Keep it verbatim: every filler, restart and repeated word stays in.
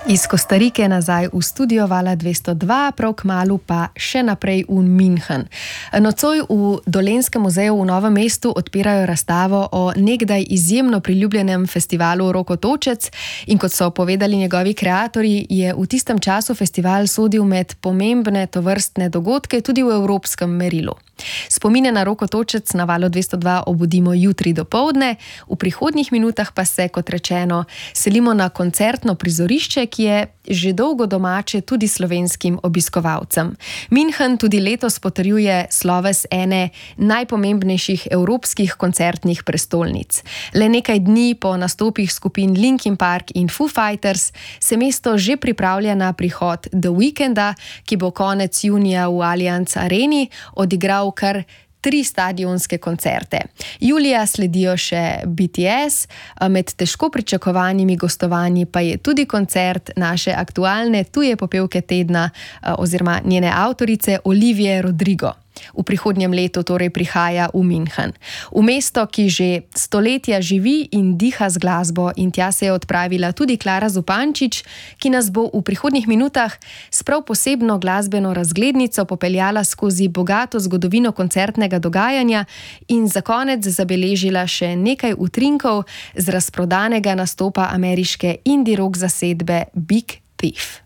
Iz Kostarike nazaj v studio Vala dvesto dva, prav kmalu pa še naprej v München. Nocoj v Dolenjskem muzeju v Novem mestu odpirajo razstavo o nekdaj izjemno priljubljenem festivalu Rokotočec in kot so povedali njegovi kreatorji, je v tistem času festival sodil med pomembne tovrstne dogodke tudi v evropskem merilu. Spomine na Rokotočec na Valu dvesto dva obudimo jutri dopoldne, v prihodnjih minutah pa se, kot rečeno, selimo na koncertno prizorišče, ki je že dolgo domače tudi slovenskim obiskovalcem. München tudi letos potrjuje sloves ene najpomembnejših evropskih koncertnih prestolnic. Le nekaj dni po nastopih skupin Linkin Park in Foo Fighters se mesto že pripravlja na prihod The Weekenda, ki bo konec junija v Allianz Areni odigral kar tri stadionske koncerte. Julija sledijo še B T S, med težko pričakovanimi gostovanji pa je tudi koncert naše aktualne tuje popevke tedna oziroma njene avtorice Olivije Rodrigo. V prihodnjem letu torej prihaja v München. V mesto, ki že stoletja živi in diha z glasbo, in tja se je odpravila tudi Klara Zupančič, ki nas bo v prihodnjih minutah s prav posebno glasbeno razglednico popeljala skozi bogato zgodovino koncertnega dogajanja in za konec zabeležila še nekaj utrinkov z razprodanega nastopa ameriške indie rock zasedbe Big Thief.